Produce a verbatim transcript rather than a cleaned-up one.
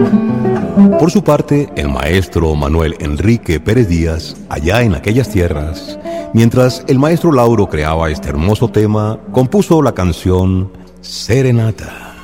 Por su parte, el maestro Manuel Enrique Pérez Díaz, allá en aquellas tierras, mientras el maestro Lauro creaba este hermoso tema, compuso la canción Serenata.